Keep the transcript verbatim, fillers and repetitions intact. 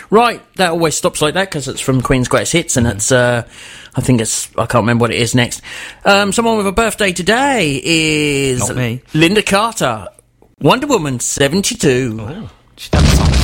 Right, that always stops like that because it's from Queen's Greatest Hits, and mm. it's, uh, I think it's, I can't remember what it is next. Um, someone with a birthday today is Not me. Linda Carter, Wonder Woman seventy-two. Oh, she done the song.